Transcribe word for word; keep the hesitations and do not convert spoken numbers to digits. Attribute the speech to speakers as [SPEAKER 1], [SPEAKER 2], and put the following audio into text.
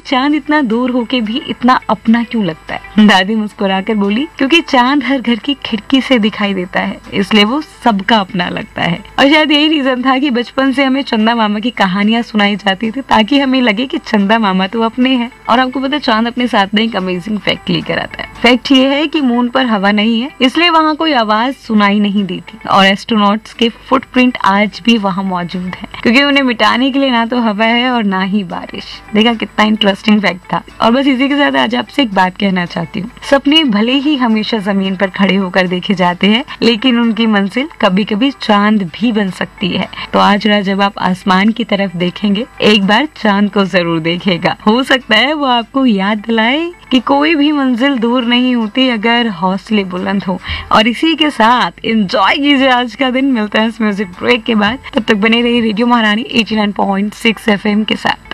[SPEAKER 1] चांद इतना दूर होके भी इतना अपना क्यों लगता है? दादी मुस्कुराकर बोली, क्योंकि चांद हर घर की खिड़की से दिखाई देता है, इसलिए वो सबका अपना लगता है। और शायद यही रीजन था कि बचपन से हमें चंदा मामा की कहानियां सुनाई जाती थी, ताकि हमें लगे कि चंदा मामा तो अपने हैं। और आपको पता है, चांद अपने साथ में एक अमेजिंग फैक्ट लेकर आता है। फैक्ट ये है कि मून पर हवा नहीं है, इसलिए वहाँ कोई आवाज सुनाई नहीं देती, और एस्ट्रोनॉट्स के फुटप्रिंट आज भी वहाँ मौजूद है, क्योंकि उन्हें मिटाने के लिए ना तो हवा है और ना ही बारिश। देखा कितना इंटरेस्टिंग फैक्ट था। और बस इसी के साथ आज आपसे एक बात कहना चाहती हूँ, सपने भले ही हमेशा जमीन पर खड़े होकर देखे जाते हैं, लेकिन उनकी मंजिल कभी कभी चांद भी बन सकती है। तो आज रात जब आप आसमान की तरफ देखेंगे, एक बार चांद को जरूर देखिएगा। हो सकता है वो आपको याद दिलाए कि कोई भी मंजिल दूर नहीं होती अगर हौसले बुलंद हो। और इसी के साथ एंजॉय कीजिए आज का दिन। मिलता है इस म्यूजिक ब्रेक के बाद, तब तक बने रहिए रेडियो महारानी eighty nine point six F M के साथ।